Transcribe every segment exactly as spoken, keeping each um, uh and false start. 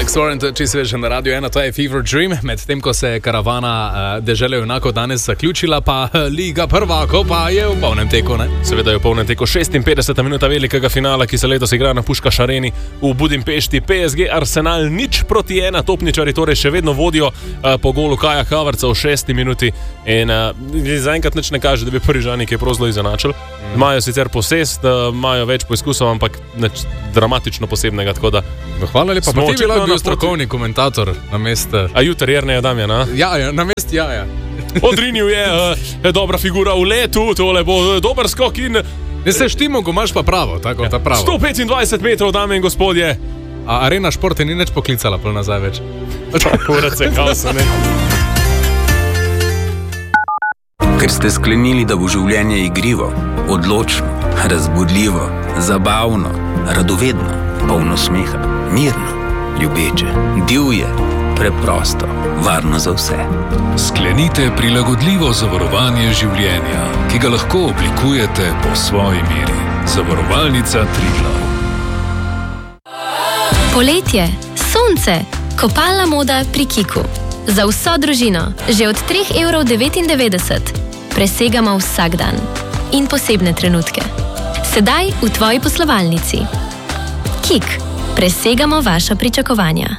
Alex Warren, če se veš na Radio ena, to je Fever Dream, medtem ko se je karavana uh, dežele enako danes zaključila, pa uh, Liga prvakov pa je v polnem teku, ne? Seveda je v polnem teku šestinpetdeseta minuta velikega finala, ki se letos igra na Puškaš areni v Budimpešti. P S G Arsenal nič proti ena, topničari torej še vedno vodijo uh, po golu Kaja Havertza v šesti minuti in uh, zaenkrat nič ne kaže, da bi Parižani kaj prav zelo izenačili. Imajo sicer posest, uh, imajo več poizkusov, ampak nič dramatično posebnega, tako da hvala lepa, pa ti bi lahko bil strokovni komentator na mestu. A jutri Jerneja Damjana? Ja, ja, na mestu, ja, ja. Odrinil je, uh, dobra figura v letu, tole bo uh, dober skok in... Ne se štimo, ko imaš pa pravo, tako ja. Ta pravo. sto petindvajset metrov, dame in gospodje. A Arena Šport je ni nič poklicala, pol nazaj več. Ura se kalsa, ne. Ker ste sklenili, da bo življenje igrivo, odločno, razbudljivo, zabavno, radovedno, polno smeha, mirno, ljubeče, divje, preprosto, varno za vse. Sklenite prilagodljivo zavarovanje življenja, ki ga lahko oblikujete po svoji meri. Zavarovalnica Triglav. Poletje, sonce, kopalna moda pri Kiku. Za vso družino, že od tri evre devetindevetdeset. Presegamo vsak dan in posebne trenutke. Sedaj v tvoji poslovalnici. Kik, presegamo vaša pričakovanja.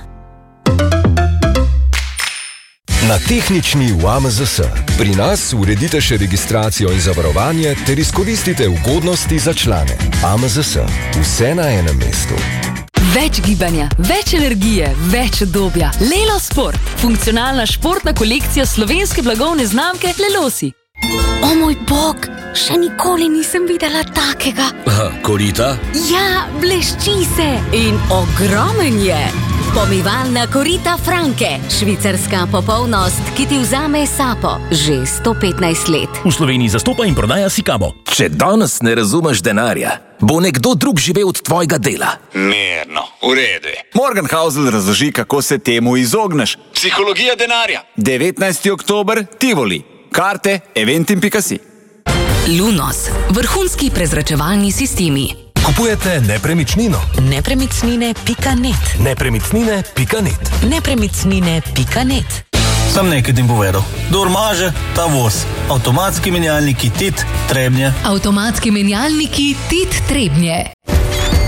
Na tehnični v A M Z S. Pri nas uredite še registracijo in zavarovanje ter izkoristite ugodnosti za člane. A M Z S. Vse na enem mestu. Več gibanja, več energije, več udobja. Lelo Sport. Funkcionalna športna kolekcija slovenske blagovne znamke Lelosi. O moj bog, še nikoli nisem videla takega. Aha, korita? Ja, blešči se in ogromen je. Pomivalna korita Franke, švicarska popolnost, ki ti vzame sapo že sto petnajst let. V Sloveniji zastopa in prodaja Sikabo. Če danes ne razumeš denarja, bo nekdo drug živel od tvojega dela. Mirno, v redu. Morgan Housel razloži, kako se temu izogneš. Psihologija denarja. devetnajsti oktober, Tivoli. Karte, eventim pika si. Lunos, vrhunski prezračevalni sistemi. Kupujete nepremičnino? Nepremičnine pika net. Nepremičnine pika net. Nepremičnine pika net. Sam nekaj tim povedal. Dor maže, ta voz. Avtomatski menjalniki Tit Trebnje. Avtomatski menjalniki Tit Trebnje.